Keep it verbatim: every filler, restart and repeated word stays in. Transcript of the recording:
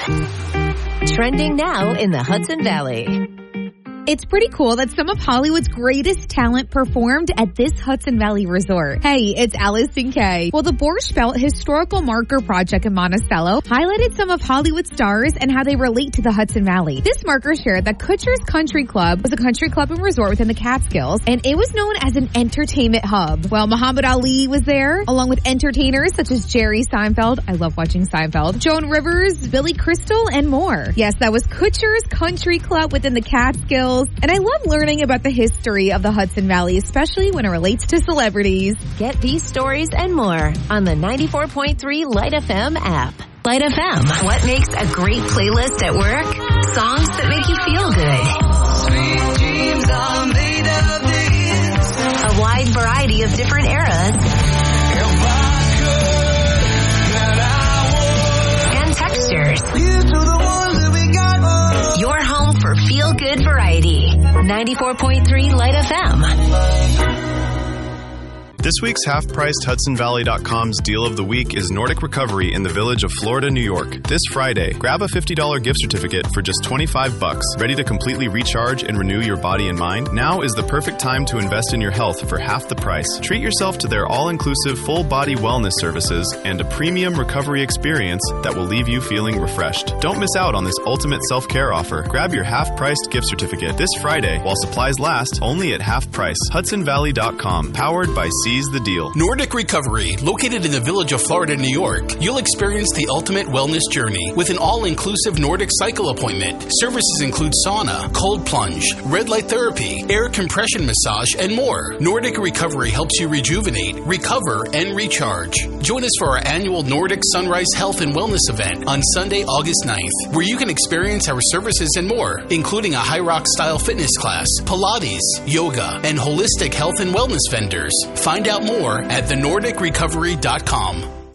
Trending now in the Hudson Valley. It's pretty cool that some of Hollywood's greatest talent performed at this Hudson Valley resort. Hey, it's Allison Kay. Well, the Borscht Belt Historical Marker Project in Monticello highlighted some of Hollywood stars and how they relate to the Hudson Valley. This marker shared that Kutcher's Country Club was a country club and resort within the Catskills, and it was known as an entertainment hub. Well, Muhammad Ali was there, along with entertainers such as Jerry Seinfeld. I love watching Seinfeld. Joan Rivers, Billy Crystal, and more. Yes, that was Kutcher's Country Club within the Catskills. And I love learning about the history of the Hudson Valley, especially when it relates to celebrities. Get these stories and more on the ninety-four point three Light F M app. Light F M, what makes a great playlist at work? Songs that make you feel good. Sweet dreams are made of this. A wide variety of different eras. If I could, then I would. And textures. Here's to the ones that we got. Your home for feel-good variety. ninety-four point three Light F M. This week's half-priced Hudson Valley dot com's deal of the week is Nordic Recovery in the village of Florida, New York. This Friday, grab a fifty dollars gift certificate for just twenty-five bucks. Ready to completely recharge and renew your body and mind? Now is the perfect time to invest in your health for half the price. Treat yourself to their all-inclusive full-body wellness services and a premium recovery experience that will leave you feeling refreshed. Don't miss out on this ultimate self-care offer. Grab your half-priced gift certificate this Friday while supplies last, only at half price. Hudson Valley dot com, powered by Seize the Deal. Nordic Recovery, located in the village of Florida, New York. You'll experience the ultimate wellness journey with an all-inclusive Nordic cycle appointment. Services include sauna, cold plunge, red light therapy, air compression massage, and more. Nordic Recovery helps you rejuvenate, recover, and recharge. Join us for our annual Nordic Sunrise Health and Wellness event on Sunday, August ninth, where you can experience our services and more, including a High Rock style fitness class, Pilates, yoga, and holistic health and wellness vendors. Find out more at the nordic recovery dot com.